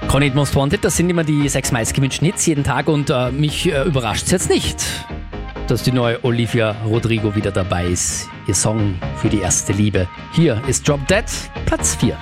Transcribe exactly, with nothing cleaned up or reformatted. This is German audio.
Connie Most Wanted, das sind immer die sechs meistgewünschten Hits jeden Tag und äh, mich äh, überrascht es jetzt nicht, dass die neue Olivia Rodrigo wieder dabei ist. Ihr Song für die erste Liebe. Hier ist Drop Dead, Platz vier.